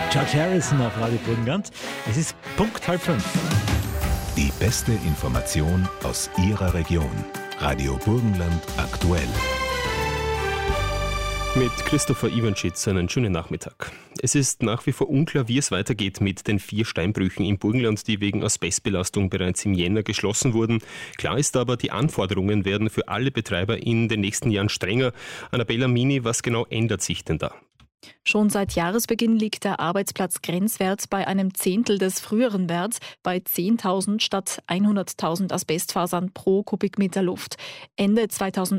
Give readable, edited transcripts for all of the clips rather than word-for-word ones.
George Harrison auf Radio Burgenland. Es ist Punkt 4:30. Die beste Information aus Ihrer Region. Radio Burgenland aktuell. Mit Christopher Iwanschitz einen schönen Nachmittag. Es ist nach wie vor unklar, wie es weitergeht mit den 4 Steinbrüchen im Burgenland, die wegen Asbestbelastung bereits im Jänner geschlossen wurden. Klar ist aber, die Anforderungen werden für alle Betreiber in den nächsten Jahren strenger. Annabella Amini, was genau ändert sich denn da? Schon seit Jahresbeginn liegt der Arbeitsplatzgrenzwert bei einem Zehntel des früheren Werts, bei 10.000 statt 100.000 Asbestfasern pro Kubikmeter Luft. Ende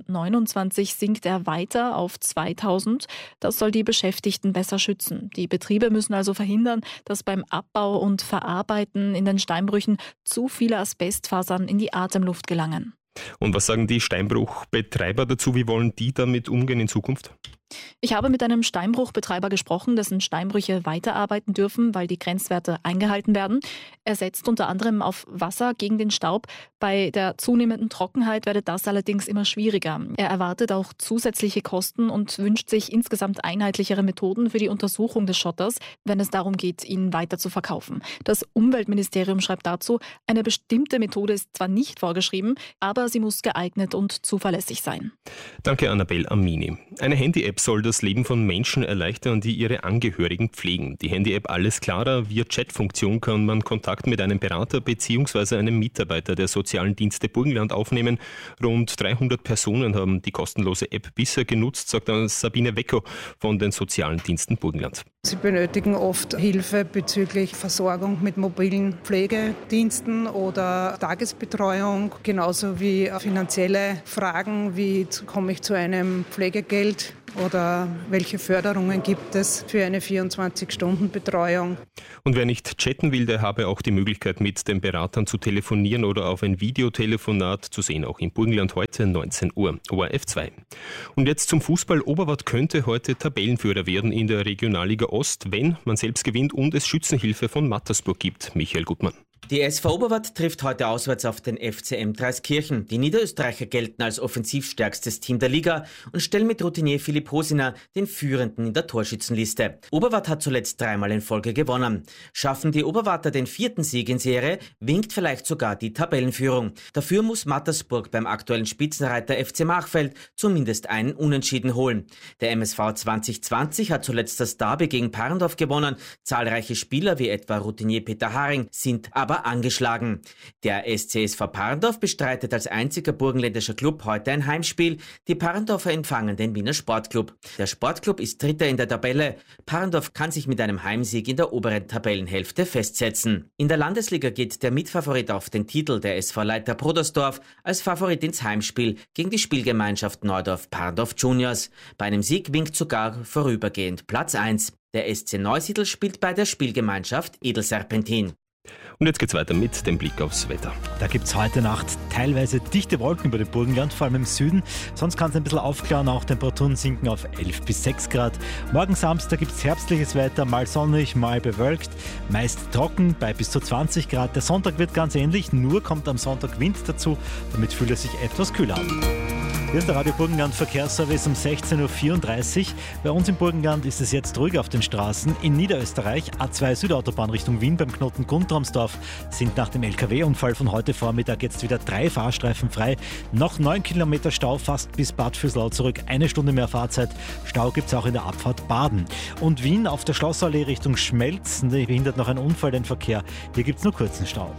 2029 sinkt er weiter auf 2.000. Das soll die Beschäftigten besser schützen. Die Betriebe müssen also verhindern, dass beim Abbau und Verarbeiten in den Steinbrüchen zu viele Asbestfasern in die Atemluft gelangen. Und was sagen die Steinbruchbetreiber dazu? Wie wollen die damit umgehen in Zukunft? Ich habe mit einem Steinbruchbetreiber gesprochen, dessen Steinbrüche weiterarbeiten dürfen, weil die Grenzwerte eingehalten werden. Er setzt unter anderem auf Wasser gegen den Staub. Bei der zunehmenden Trockenheit werde das allerdings immer schwieriger. Er erwartet auch zusätzliche Kosten und wünscht sich insgesamt einheitlichere Methoden für die Untersuchung des Schotters, wenn es darum geht, ihn weiter zu verkaufen. Das Umweltministerium schreibt dazu, eine bestimmte Methode ist zwar nicht vorgeschrieben, aber sie muss geeignet und zuverlässig sein. Danke, Annabella Amini. Eine Handy-App soll das Leben von Menschen erleichtern, die ihre Angehörigen pflegen. Die Handy-App Alles Klarer, via Chatfunktion kann man Kontakt mit einem Berater bzw. einem Mitarbeiter der sozialen Dienste Burgenland aufnehmen. Rund 300 Personen haben die kostenlose App bisher genutzt, sagt Sabine Wecko von den sozialen Diensten Burgenland. Sie benötigen oft Hilfe bezüglich Versorgung mit mobilen Pflegediensten oder Tagesbetreuung, genauso wie finanzielle Fragen, wie komme ich zu einem Pflegegeld oder welche Förderungen gibt es für eine 24-Stunden-Betreuung. Und wer nicht chatten will, der habe auch die Möglichkeit, mit den Beratern zu telefonieren oder auf ein Videotelefonat zu sehen, auch in Burgenland heute 19 Uhr, ORF 2. Und jetzt zum Fußball. Oberwart könnte heute Tabellenführer werden in der Regionalliga Ost, wenn man selbst gewinnt und es Schützenhilfe von Mattersburg gibt. Michael Gutmann. Die SV Oberwart trifft heute auswärts auf den FCM Dreiskirchen. Die Niederösterreicher gelten als offensivstärkstes Team der Liga und stellen mit Routinier Philipp Hosiner den Führenden in der Torschützenliste. Oberwart hat zuletzt 3-mal in Folge gewonnen. Schaffen die Oberwarter den 4. Sieg in Serie, winkt vielleicht sogar die Tabellenführung. Dafür muss Mattersburg beim aktuellen Spitzenreiter FC Machfeld zumindest einen Unentschieden holen. Der MSV 2020 hat zuletzt das Derby gegen Parndorf gewonnen. Zahlreiche Spieler wie etwa Routinier Peter Haring sind aber angeschlagen. Der SCSV Parndorf bestreitet als einziger burgenländischer Club heute ein Heimspiel. Die Parndorfer empfangen den Wiener Sportclub. Der Sportclub ist Dritter in der Tabelle. Parndorf kann sich mit einem Heimsieg in der oberen Tabellenhälfte festsetzen. In der Landesliga geht der Mitfavorit auf den Titel, der SV Leiter Brodersdorf, als Favorit ins Heimspiel gegen die Spielgemeinschaft Neudorf Parndorf Juniors. Bei einem Sieg winkt sogar vorübergehend Platz 1. Der SC Neusiedl spielt bei der Spielgemeinschaft Edelserpentin. Und jetzt geht's weiter mit dem Blick aufs Wetter. Da gibt es heute Nacht teilweise dichte Wolken über dem Burgenland, vor allem im Süden. Sonst kann es ein bisschen aufklaren, auch Temperaturen sinken auf 11 bis 6 Grad. Morgen Samstag gibt es herbstliches Wetter, mal sonnig, mal bewölkt, meist trocken bei bis zu 20 Grad. Der Sonntag wird ganz ähnlich, nur kommt am Sonntag Wind dazu, damit fühlt es sich etwas kühler an. Hier ist der Radio Burgenland Verkehrsservice um 16.34 Uhr. Bei uns im Burgenland ist es jetzt ruhig auf den Straßen. In Niederösterreich, A2 Südautobahn Richtung Wien beim Knoten Guntramsdorf, sind nach dem LKW-Unfall von heute Vormittag jetzt wieder 3 Fahrstreifen frei. Noch 9 Kilometer Stau fast bis Bad Fürslau zurück, 1 Stunde mehr Fahrzeit. Stau gibt es auch in der Abfahrt Baden. Und Wien auf der Schlossallee Richtung Schmelz, behindert noch ein Unfall den Verkehr. Hier gibt es nur kurzen Stau.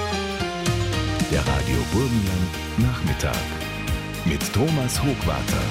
Der Radio Burgenland Nachmittag mit Thomas Hochwarter.